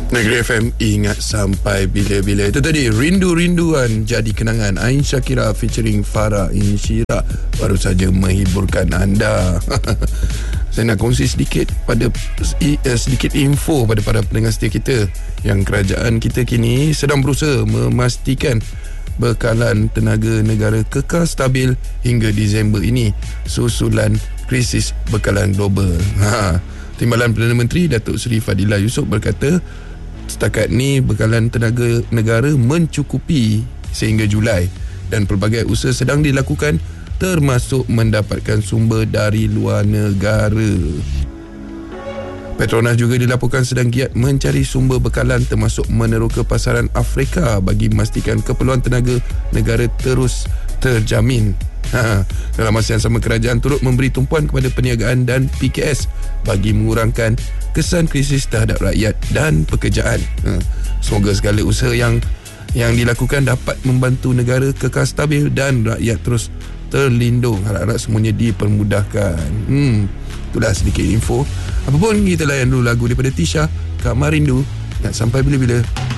Negeri FM, ingat sampai bila-bila. Itu tadi Rindu-rinduan jadi kenangan, Ain Shakira featuring Farah Insyirah baru saja menghiburkan anda. Saya nak kongsi sedikit sedikit info pada para pendengar setia kita yang kerajaan kita kini sedang berusaha memastikan bekalan tenaga negara kekal stabil hingga Disember ini susulan krisis bekalan global. Timbalan Perdana Menteri Datuk Seri Fadillah Yusof berkata, setakat ni bekalan tenaga negara mencukupi sehingga Julai dan pelbagai usaha sedang dilakukan termasuk mendapatkan sumber dari luar negara. Petronas juga dilaporkan sedang giat mencari sumber bekalan termasuk meneroka pasaran Afrika bagi memastikan keperluan tenaga negara terus terjamin. Dalam masa yang sama, kerajaan turut memberi tumpuan kepada perniagaan dan PKS bagi mengurangkan kesan krisis terhadap rakyat dan pekerjaan. Semoga segala usaha yang dilakukan dapat membantu negara kekal stabil dan rakyat terus terlindung. Harap-harap semuanya dipermudahkan. Itulah sedikit info. Apapun, kita layan dulu lagu daripada Tisha, Kak Marindu. Nak sampai bila-bila.